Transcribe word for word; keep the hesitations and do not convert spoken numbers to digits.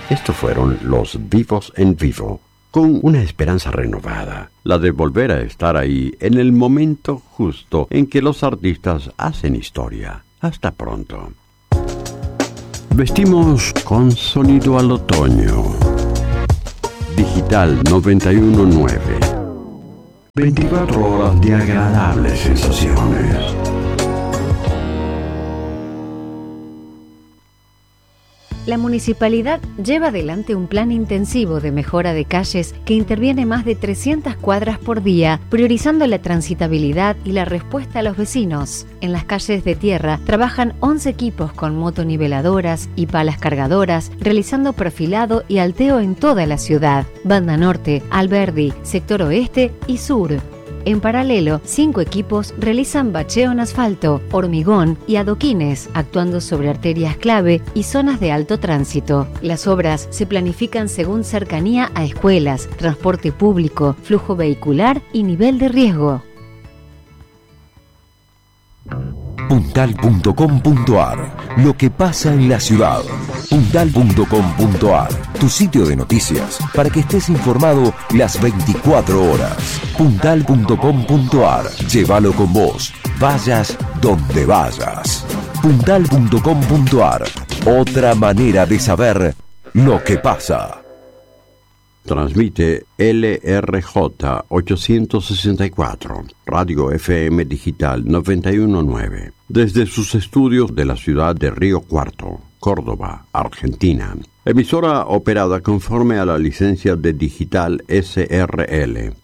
Estos fueron Los Vivos en Vivo, con una esperanza renovada, la de volver a estar ahí en el momento justo en que los artistas hacen historia. Hasta pronto. Vestimos con sonido al otoño. Digital noventa y uno punto nueve. veinticuatro horas de agradables sensaciones. La municipalidad lleva adelante un plan intensivo de mejora de calles que interviene más de trescientas cuadras por día, priorizando la transitabilidad y la respuesta a los vecinos. En las calles de tierra trabajan once equipos con motoniveladoras y palas cargadoras, realizando perfilado y alteo en toda la ciudad. Banda Norte, Alberdi, Sector Oeste y Sur. En paralelo, cinco equipos realizan bacheo en asfalto, hormigón y adoquines, actuando sobre arterias clave y zonas de alto tránsito. Las obras se planifican según cercanía a escuelas, transporte público, flujo vehicular y nivel de riesgo. puntal punto com punto ar. Lo que pasa en la ciudad. puntal punto com punto ar. Tu sitio de noticias para que estés informado las veinticuatro horas. puntal punto com punto ar. Llévalo con vos. Vayas donde vayas. puntal punto com punto ar. Otra manera de saber lo que pasa. Transmite L R J ochocientos sesenta y cuatro, Radio F M Digital noventa y uno punto nueve, desde sus estudios de la ciudad de Río Cuarto, Córdoba, Argentina. Emisora operada conforme a la licencia de Digital S R L.